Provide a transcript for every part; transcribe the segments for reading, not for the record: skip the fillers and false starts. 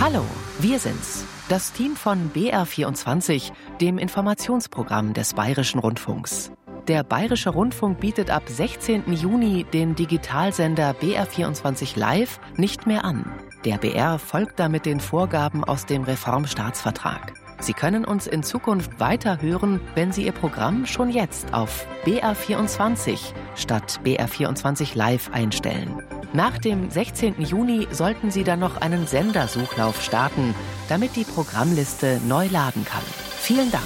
Hallo, wir sind's. Das Team von BR24, dem Informationsprogramm des Bayerischen Rundfunks. Der Bayerische Rundfunk bietet ab 16. Juni den Digitalsender BR24 Live nicht mehr an. Der BR folgt damit den Vorgaben aus dem Reformstaatsvertrag. Sie können uns in Zukunft weiter hören, wenn Sie Ihr Programm schon jetzt auf BR24 statt BR24 Live einstellen. Nach dem 16. Juni sollten Sie dann noch einen Sendersuchlauf starten, damit die Programmliste neu laden kann. Vielen Dank.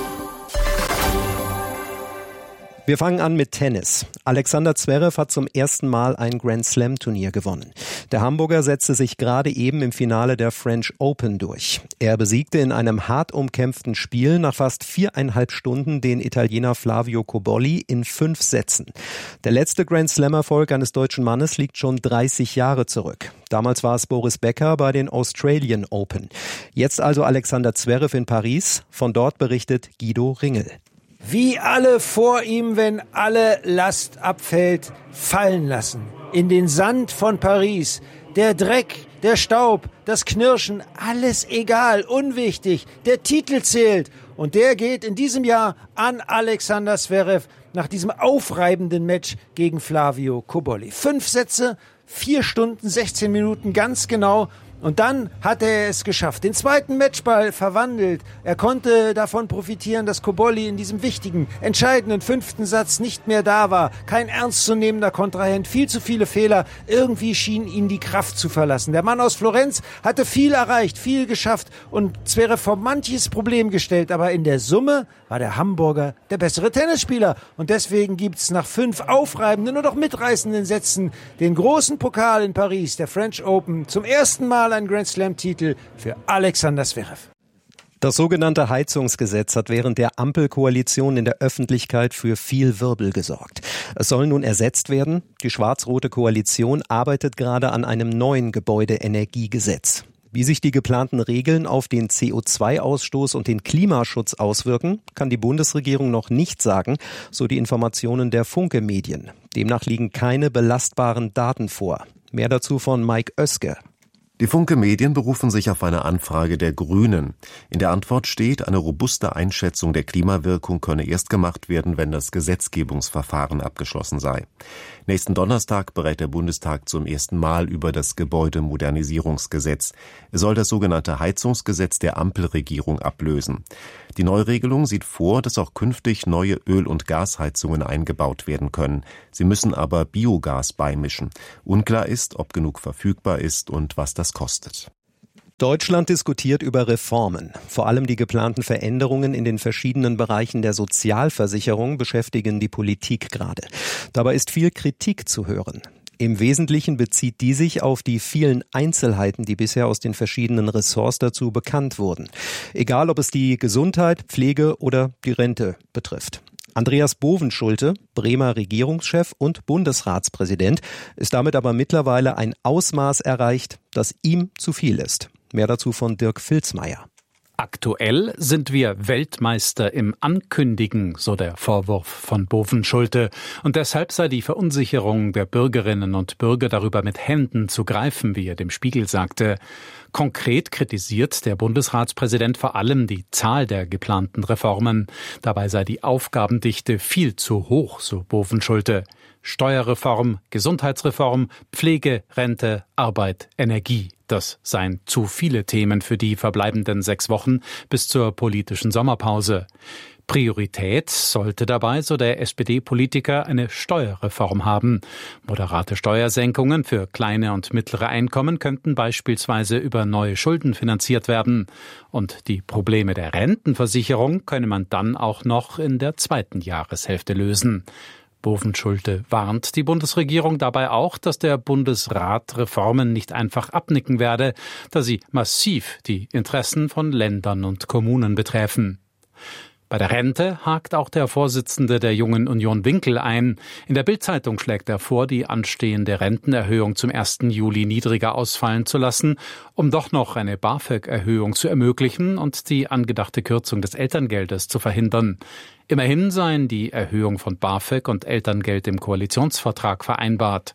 Wir fangen an mit Tennis. Alexander Zverev hat zum ersten Mal ein Grand-Slam-Turnier gewonnen. Der Hamburger setzte sich gerade eben im Finale der French Open durch. Er besiegte in einem hart umkämpften Spiel nach fast 4,5 Stunden den Italiener Flavio Cobolli in 5 Sätzen. Der letzte Grand-Slam-Erfolg eines deutschen Mannes liegt schon 30 Jahre zurück. Damals war es Boris Becker bei den Australian Open. Jetzt also Alexander Zverev in Paris. Von dort berichtet Guido Ringel. Wie alle vor ihm, wenn alle Last abfällt, fallen lassen. In den Sand von Paris. Der Dreck, der Staub, das Knirschen, alles egal, unwichtig. Der Titel zählt. Und der geht in diesem Jahr an Alexander Zverev nach diesem aufreibenden Match gegen Flavio Cobolli. 5 Sätze, 4 Stunden, 16 Minuten, ganz genau. Und dann hat er es geschafft. Den zweiten Matchball verwandelt. Er konnte davon profitieren, dass Cobolli in diesem wichtigen, entscheidenden 5. Satz nicht mehr da war. Kein ernstzunehmender Kontrahent, viel zu viele Fehler. Irgendwie schien ihn die Kraft zu verlassen. Der Mann aus Florenz hatte viel erreicht, viel geschafft und Zverev vor manches Problem gestellt. Aber in der Summe war der Hamburger der bessere Tennisspieler. Und deswegen gibt's nach 5 aufreibenden und auch mitreißenden Sätzen den großen Pokal in Paris, der French Open, zum ersten Mal ein Grand-Slam-Titel für Alexander Zverev. Das sogenannte Heizungsgesetz hat während der Ampelkoalition in der Öffentlichkeit für viel Wirbel gesorgt. Es soll nun ersetzt werden. Die schwarz-rote Koalition arbeitet gerade an einem neuen Gebäudeenergiegesetz. Wie sich die geplanten Regeln auf den CO2-Ausstoß und den Klimaschutz auswirken, kann die Bundesregierung noch nicht sagen, so die Informationen der Funke-Medien. Demnach liegen keine belastbaren Daten vor. Mehr dazu von Mike Oeske. Die Funke-Medien berufen sich auf eine Anfrage der Grünen. In der Antwort steht, eine robuste Einschätzung der Klimawirkung könne erst gemacht werden, wenn das Gesetzgebungsverfahren abgeschlossen sei. Nächsten Donnerstag berät der Bundestag zum ersten Mal über das Gebäudemodernisierungsgesetz. Es soll das sogenannte Heizungsgesetz der Ampelregierung ablösen. Die Neuregelung sieht vor, dass auch künftig neue Öl- und Gasheizungen eingebaut werden können. Sie müssen aber Biogas beimischen. Unklar ist, ob genug verfügbar ist und was das kostet. Deutschland diskutiert über Reformen. Vor allem die geplanten Veränderungen in den verschiedenen Bereichen der Sozialversicherung beschäftigen die Politik gerade. Dabei ist viel Kritik zu hören. Im Wesentlichen bezieht die sich auf die vielen Einzelheiten, die bisher aus den verschiedenen Ressorts dazu bekannt wurden. Egal, ob es die Gesundheit, Pflege oder die Rente betrifft. Andreas Bovenschulte, Bremer Regierungschef und Bundesratspräsident, ist damit aber mittlerweile ein Ausmaß erreicht, das ihm zu viel ist. Mehr dazu von Dirk Filzmeier. Aktuell sind wir Weltmeister im Ankündigen, so der Vorwurf von Bovenschulte. Und deshalb sei die Verunsicherung der Bürgerinnen und Bürger darüber mit Händen zu greifen, wie er dem Spiegel sagte. Konkret kritisiert der Bundesratspräsident vor allem die Zahl der geplanten Reformen. Dabei sei die Aufgabendichte viel zu hoch, so Bovenschulte. Steuerreform, Gesundheitsreform, Pflege, Rente, Arbeit, Energie. Das seien zu viele Themen für die verbleibenden 6 Wochen bis zur politischen Sommerpause. Priorität sollte dabei, so der SPD-Politiker, eine Steuerreform haben. Moderate Steuersenkungen für kleine und mittlere Einkommen könnten beispielsweise über neue Schulden finanziert werden. Und die Probleme der Rentenversicherung könne man dann auch noch in der 2. Jahreshälfte lösen. Bovenschulte warnt die Bundesregierung dabei auch, dass der Bundesrat Reformen nicht einfach abnicken werde, da sie massiv die Interessen von Ländern und Kommunen betreffen. Bei der Rente hakt auch der Vorsitzende der Jungen Union Winkel ein. In der Bild-Zeitung schlägt er vor, die anstehende Rentenerhöhung zum 1. Juli niedriger ausfallen zu lassen, um doch noch eine BAföG-Erhöhung zu ermöglichen und die angedachte Kürzung des Elterngeldes zu verhindern. Immerhin seien die Erhöhung von BAföG und Elterngeld im Koalitionsvertrag vereinbart.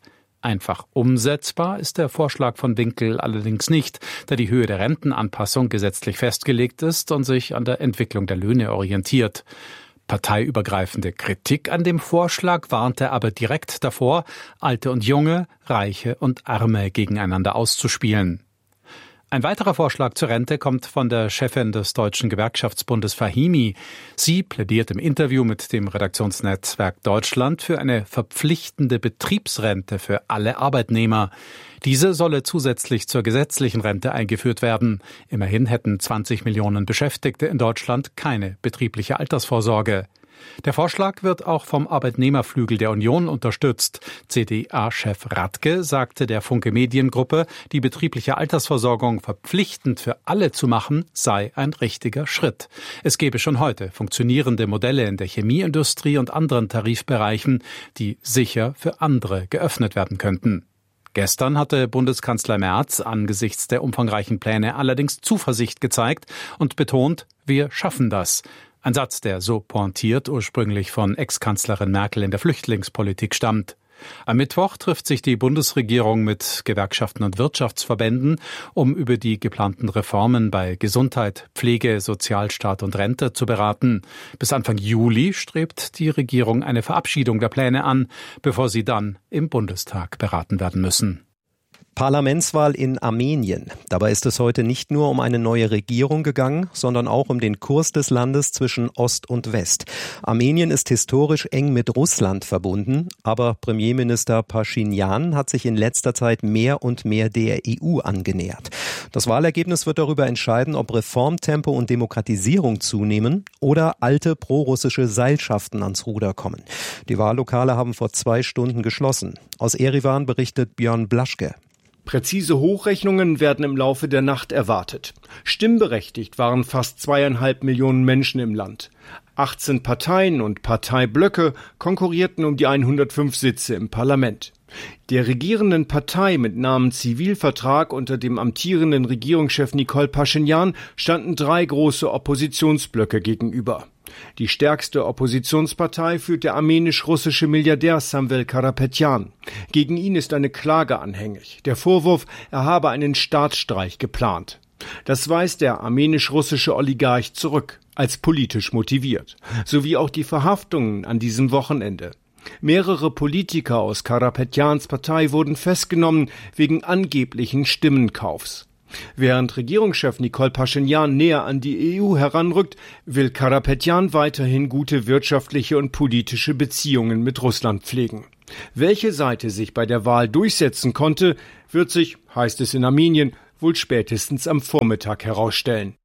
Einfach umsetzbar ist der Vorschlag von Winkel allerdings nicht, da die Höhe der Rentenanpassung gesetzlich festgelegt ist und sich an der Entwicklung der Löhne orientiert. Parteiübergreifende Kritik an dem Vorschlag warnte aber direkt davor, Alte und Junge, Reiche und Arme gegeneinander auszuspielen. Ein weiterer Vorschlag zur Rente kommt von der Chefin des Deutschen Gewerkschaftsbundes Fahimi. Sie plädiert im Interview mit dem Redaktionsnetzwerk Deutschland für eine verpflichtende Betriebsrente für alle Arbeitnehmer. Diese solle zusätzlich zur gesetzlichen Rente eingeführt werden. Immerhin hätten 20 Millionen Beschäftigte in Deutschland keine betriebliche Altersvorsorge. Der Vorschlag wird auch vom Arbeitnehmerflügel der Union unterstützt. CDA-Chef Radke sagte der Funke Mediengruppe, die betriebliche Altersversorgung verpflichtend für alle zu machen, sei ein richtiger Schritt. Es gebe schon heute funktionierende Modelle in der Chemieindustrie und anderen Tarifbereichen, die sicher für andere geöffnet werden könnten. Gestern hatte Bundeskanzler Merz angesichts der umfangreichen Pläne allerdings Zuversicht gezeigt und betont, wir schaffen das. Ein Satz, der so pointiert ursprünglich von Ex-Kanzlerin Merkel in der Flüchtlingspolitik stammt. Am Mittwoch trifft sich die Bundesregierung mit Gewerkschaften und Wirtschaftsverbänden, um über die geplanten Reformen bei Gesundheit, Pflege, Sozialstaat und Rente zu beraten. Bis Anfang Juli strebt die Regierung eine Verabschiedung der Pläne an, bevor sie dann im Bundestag beraten werden müssen. Parlamentswahl in Armenien. Dabei ist es heute nicht nur um eine neue Regierung gegangen, sondern auch um den Kurs des Landes zwischen Ost und West. Armenien ist historisch eng mit Russland verbunden, aber Premierminister Paschinjan hat sich in letzter Zeit mehr und mehr der EU angenähert. Das Wahlergebnis wird darüber entscheiden, ob Reformtempo und Demokratisierung zunehmen oder alte prorussische Seilschaften ans Ruder kommen. Die Wahllokale haben vor 2 Stunden geschlossen. Aus Erivan berichtet Björn Blaschke. Präzise Hochrechnungen werden im Laufe der Nacht erwartet. Stimmberechtigt waren fast 2,5 Millionen Menschen im Land. 18 Parteien und Parteiblöcke konkurrierten um die 105 Sitze im Parlament. Der regierenden Partei mit Namen Zivilvertrag unter dem amtierenden Regierungschef Nikol Paschinjan standen 3 große Oppositionsblöcke gegenüber. Die stärkste Oppositionspartei führt der armenisch-russische Milliardär Samvel Karapetyan. Gegen ihn ist eine Klage anhängig. Der Vorwurf, er habe einen Staatsstreich geplant. Das weist der armenisch-russische Oligarch zurück, als politisch motiviert. Sowie auch die Verhaftungen an diesem Wochenende. Mehrere Politiker aus Karapetyans Partei wurden festgenommen wegen angeblichen Stimmenkaufs. Während Regierungschef Nikol Paschinjan näher an die EU heranrückt, will Karapetyan weiterhin gute wirtschaftliche und politische Beziehungen mit Russland pflegen. Welche Seite sich bei der Wahl durchsetzen konnte, wird sich, heißt es in Armenien, wohl spätestens am Vormittag herausstellen.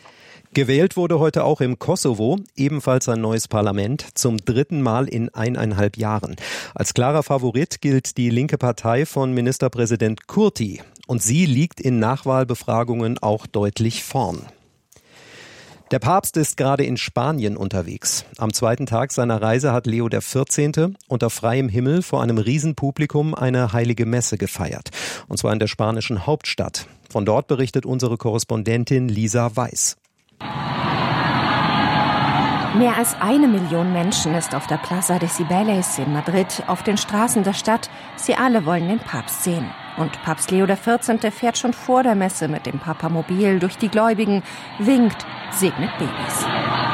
Gewählt wurde heute auch im Kosovo, ebenfalls ein neues Parlament, zum 3. Mal in 1,5 Jahren. Als klarer Favorit gilt die linke Partei von Ministerpräsident Kurti. Und sie liegt in Nachwahlbefragungen auch deutlich vorn. Der Papst ist gerade in Spanien unterwegs. Am 2. Tag seiner Reise hat Leo XIV. Unter freiem Himmel vor einem Riesenpublikum eine heilige Messe gefeiert. Und zwar in der spanischen Hauptstadt. Von dort berichtet unsere Korrespondentin Lisa Weiß. Mehr als 1 Million Menschen ist auf der Plaza de Cibeles in Madrid, auf den Straßen der Stadt. Sie alle wollen den Papst sehen. Und Papst Leo XIV. Fährt schon vor der Messe mit dem Papamobil durch die Gläubigen, winkt, segnet Babys.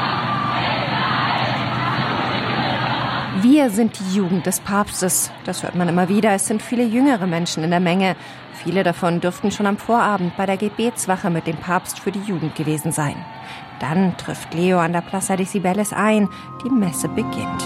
Wir sind die Jugend des Papstes. Das hört man immer wieder. Es sind viele jüngere Menschen in der Menge. Viele davon dürften schon am Vorabend bei der Gebetswache mit dem Papst für die Jugend gewesen sein. Dann trifft Leo an der Plaza de Cibeles ein. Die Messe beginnt.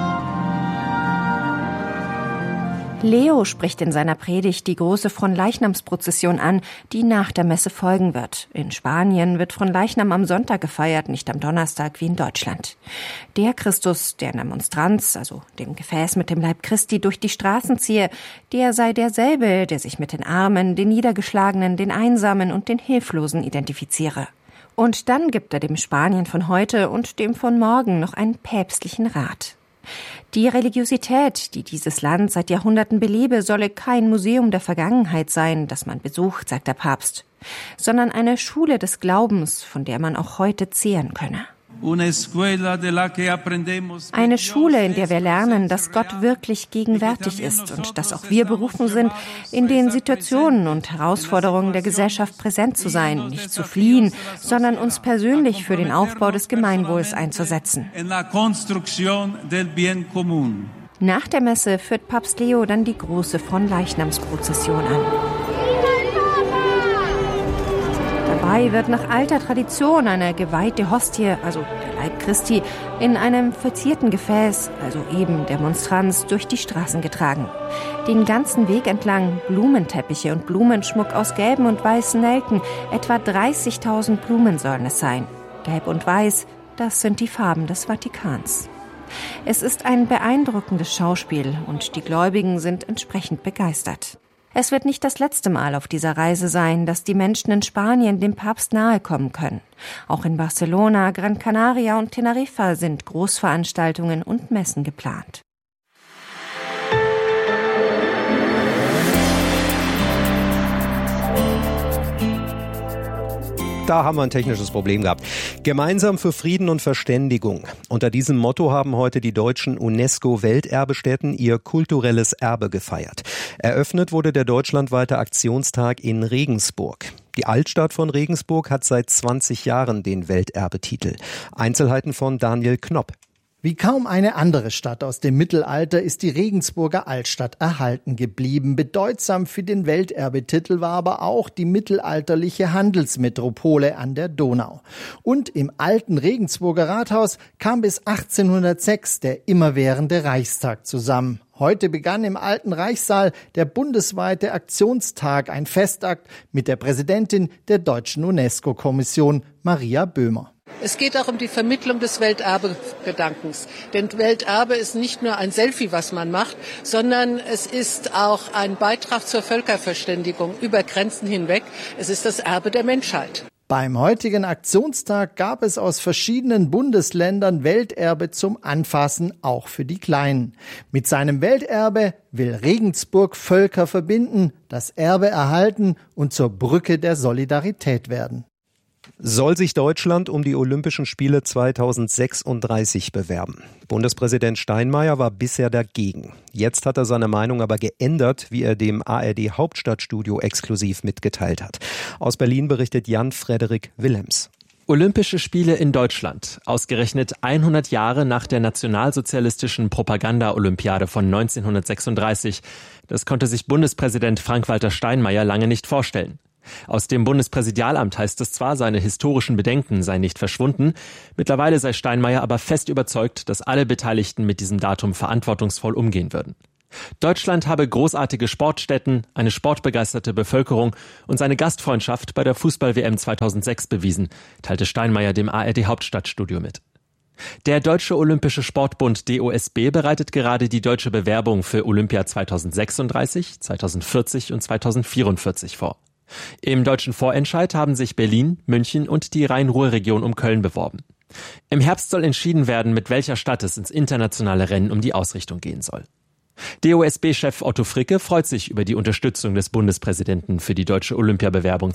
Leo spricht in seiner Predigt die große Fronleichnamsprozession an, die nach der Messe folgen wird. In Spanien wird Fronleichnam am Sonntag gefeiert, nicht am Donnerstag wie in Deutschland. Der Christus, der in der Monstranz, also dem Gefäß mit dem Leib Christi, durch die Straßen ziehe, der sei derselbe, der sich mit den Armen, den Niedergeschlagenen, den Einsamen und den Hilflosen identifiziere. Und dann gibt er dem Spanien von heute und dem von morgen noch einen päpstlichen Rat. Die Religiosität, die dieses Land seit Jahrhunderten belebe, solle kein Museum der Vergangenheit sein, das man besucht, sagt der Papst, sondern eine Schule des Glaubens, von der man auch heute zehren könne. Eine Schule, in der wir lernen, dass Gott wirklich gegenwärtig ist und dass auch wir berufen sind, in den Situationen und Herausforderungen der Gesellschaft präsent zu sein, nicht zu fliehen, sondern uns persönlich für den Aufbau des Gemeinwohls einzusetzen. Nach der Messe führt Papst Leo dann die große Fronleichnamsprozession an. Dabei wird nach alter Tradition eine geweihte Hostie, also der Leib Christi, in einem verzierten Gefäß, also eben der Monstranz, durch die Straßen getragen. Den ganzen Weg entlang Blumenteppiche und Blumenschmuck aus gelben und weißen Nelken. Etwa 30.000 Blumen sollen es sein. Gelb und Weiß, das sind die Farben des Vatikans. Es ist ein beeindruckendes Schauspiel und die Gläubigen sind entsprechend begeistert. Es wird nicht das letzte Mal auf dieser Reise sein, dass die Menschen in Spanien dem Papst nahe kommen können. Auch in Barcelona, Gran Canaria und Teneriffa sind Großveranstaltungen und Messen geplant. Da haben wir ein technisches Problem gehabt. Gemeinsam für Frieden und Verständigung. Unter diesem Motto haben heute die deutschen UNESCO-Welterbestätten ihr kulturelles Erbe gefeiert. Eröffnet wurde der deutschlandweite Aktionstag in Regensburg. Die Altstadt von Regensburg hat seit 20 Jahren den Welterbetitel. Einzelheiten von Daniel Knopp. Wie kaum eine andere Stadt aus dem Mittelalter ist die Regensburger Altstadt erhalten geblieben. Bedeutsam für den Welterbetitel war aber auch die mittelalterliche Handelsmetropole an der Donau. Und im alten Regensburger Rathaus kam bis 1806 der immerwährende Reichstag zusammen. Heute begann im Alten Reichssaal der bundesweite Aktionstag, ein Festakt mit der Präsidentin der Deutschen UNESCO-Kommission, Maria Böhmer. Es geht auch um die Vermittlung des Welterbe-Gedankens. Denn Welterbe ist nicht nur ein Selfie, was man macht, sondern es ist auch ein Beitrag zur Völkerverständigung über Grenzen hinweg. Es ist das Erbe der Menschheit. Beim heutigen Aktionstag gab es aus verschiedenen Bundesländern Welterbe zum Anfassen, auch für die Kleinen. Mit seinem Welterbe will Regensburg Völker verbinden, das Erbe erhalten und zur Brücke der Solidarität werden. Soll sich Deutschland um die Olympischen Spiele 2036 bewerben? Bundespräsident Steinmeier war bisher dagegen. Jetzt hat er seine Meinung aber geändert, wie er dem ARD Hauptstadtstudio exklusiv mitgeteilt hat. Aus Berlin berichtet Jan-Frederik Wilhelms. Olympische Spiele in Deutschland, ausgerechnet 100 Jahre nach der nationalsozialistischen Propaganda-Olympiade von 1936. Das konnte sich Bundespräsident Frank-Walter Steinmeier lange nicht vorstellen. Aus dem Bundespräsidialamt heißt es zwar, seine historischen Bedenken seien nicht verschwunden. Mittlerweile sei Steinmeier aber fest überzeugt, dass alle Beteiligten mit diesem Datum verantwortungsvoll umgehen würden. Deutschland habe großartige Sportstätten, eine sportbegeisterte Bevölkerung und seine Gastfreundschaft bei der Fußball-WM 2006 bewiesen, teilte Steinmeier dem ARD Hauptstadtstudio mit. Der Deutsche Olympische Sportbund DOSB bereitet gerade die deutsche Bewerbung für Olympia 2036, 2040 und 2044 vor. Im deutschen Vorentscheid haben sich Berlin, München und die Rhein-Ruhr-Region um Köln beworben. Im Herbst soll entschieden werden, mit welcher Stadt es ins internationale Rennen um die Ausrichtung gehen soll. DOSB-Chef Otto Fricke freut sich über die Unterstützung des Bundespräsidenten für die deutsche Olympiabewerbung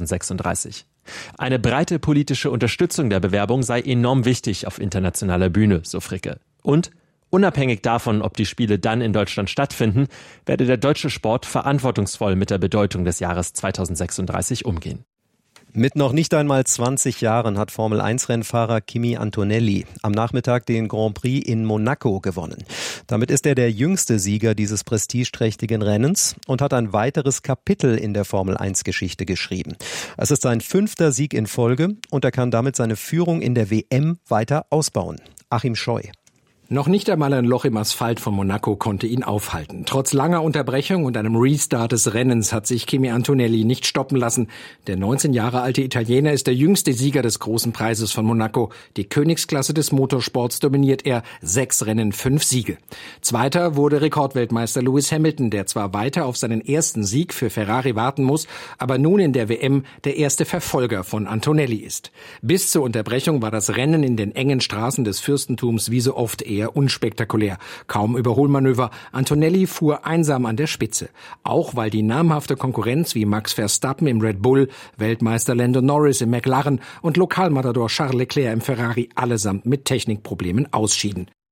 2036. Eine breite politische Unterstützung der Bewerbung sei enorm wichtig auf internationaler Bühne, so Fricke. Und unabhängig davon, ob die Spiele dann in Deutschland stattfinden, werde der deutsche Sport verantwortungsvoll mit der Bedeutung des Jahres 2036 umgehen. Mit noch nicht einmal 20 Jahren hat Formel-1-Rennfahrer Kimi Antonelli am Nachmittag den Grand Prix in Monaco gewonnen. Damit ist er der jüngste Sieger dieses prestigeträchtigen Rennens und hat ein weiteres Kapitel in der Formel-1-Geschichte geschrieben. Es ist sein 5. Sieg in Folge und er kann damit seine Führung in der WM weiter ausbauen. Achim Scheu. Noch nicht einmal ein Loch im Asphalt von Monaco konnte ihn aufhalten. Trotz langer Unterbrechung und einem Restart des Rennens hat sich Kimi Antonelli nicht stoppen lassen. Der 19 Jahre alte Italiener ist der jüngste Sieger des großen Preises von Monaco. Die Königsklasse des Motorsports dominiert er. 6 Rennen, 5 Siege. Zweiter wurde Rekordweltmeister Lewis Hamilton, der zwar weiter auf seinen ersten Sieg für Ferrari warten muss, aber nun in der WM der erste Verfolger von Antonelli ist. Bis zur Unterbrechung war das Rennen in den engen Straßen des Fürstentums wie so oft eher eher unspektakulär. Kaum Überholmanöver. Antonelli fuhr einsam an der Spitze. Auch weil die namhafte Konkurrenz wie Max Verstappen im Red Bull, Weltmeister Lando Norris im McLaren und Lokalmatador Charles Leclerc im Ferrari allesamt mit Technikproblemen ausschieden.